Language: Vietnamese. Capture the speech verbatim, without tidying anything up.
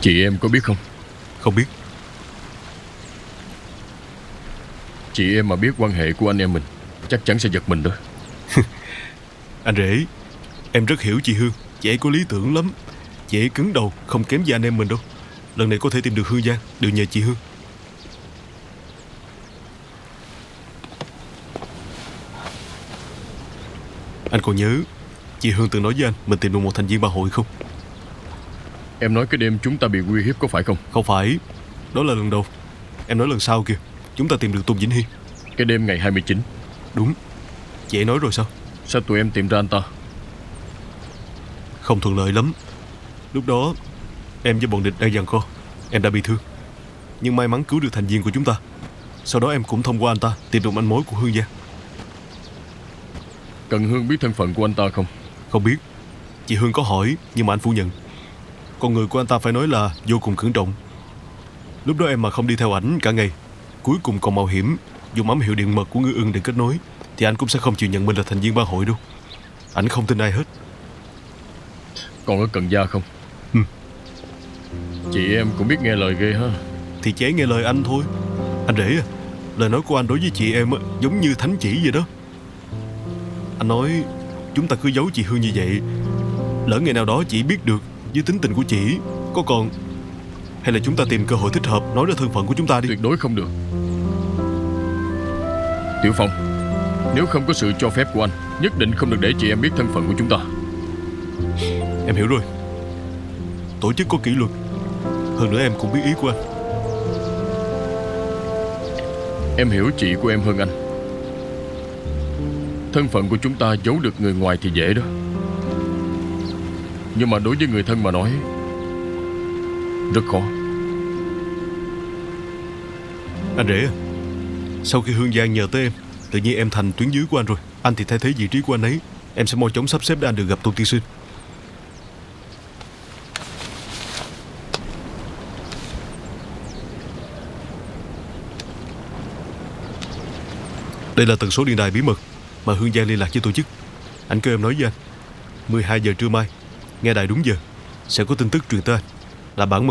Chị em có biết không? Không biết. Chị em mà biết quan hệ của anh em mình chắc chắn sẽ giật mình đó. Anh rể, em rất hiểu chị Hương. Chị ấy có lý tưởng lắm. Chị ấy cứng đầu, không kém gì anh em mình đâu. Lần này có thể tìm được Hương Giang đều nhờ chị Hương. Anh còn nhớ chị Hương từng nói với anh mình tìm được một thành viên ba hội không? Em nói cái đêm chúng ta bị uy hiếp có phải không? Không phải. Đó là lần đầu. Em nói lần sau kìa. Chúng ta tìm được Tôn Vĩnh Hy. Cái đêm ngày hai mươi chín. Đúng. Chị ấy nói rồi sao? Sao tụi em tìm ra anh ta? Không thuận lợi lắm. Lúc đó em với bọn địch đang giằng co. Em đã bị thương, nhưng may mắn cứu được thành viên của chúng ta. Sau đó em cũng thông qua anh ta tìm được manh mối của Hương Giang. Cần Hương biết thân phận của anh ta không? Không biết. Chị Hương có hỏi nhưng mà anh phủ nhận. Con người của anh ta phải nói là vô cùng cẩn trọng. Lúc đó em mà không đi theo ảnh cả ngày, cuối cùng còn mạo hiểm dùng ấm hiệu điện mật của Ngư Ưng để kết nối, thì anh cũng sẽ không chịu nhận mình là thành viên ba hội đâu. Ảnh không tin ai hết. Còn ở Cần Gia không? Ừ. Chị em cũng biết nghe lời ghê ha. Thì chế nghe lời anh thôi. Anh rể à, lời nói của anh đối với chị em á, giống như thánh chỉ vậy đó. Anh nói chúng ta cứ giấu chị Hương như vậy, lỡ ngày nào đó chị biết được với tính tình của chị có còn, hay là chúng ta tìm cơ hội thích hợp nói ra thân phận của chúng ta đi. Tuyệt đối không được. Tiểu Phong, nếu không có sự cho phép của anh, nhất định không được để chị em biết thân phận của chúng ta. Em hiểu rồi. Tổ chức có kỷ luật. Hơn nữa em cũng biết ý của anh. Em hiểu chị của em hơn anh. Thân phận của chúng ta giấu được người ngoài thì dễ đó, nhưng mà đối với người thân mà nói rất khó. Anh rể à, sau khi Hương Giang nhờ tới em, tự nhiên em thành tuyến dưới của anh rồi. Anh thì thay thế vị trí của anh ấy. Em sẽ mau chóng sắp xếp để anh được gặp Tôn tiên sinh. Đây là tần số điện đài bí mật mà Hương Giang liên lạc với tổ chức. Anh kêu em nói với anh mười hai giờ trưa mai, nghe đài đúng giờ, sẽ có tin tức truyền tới anh là bản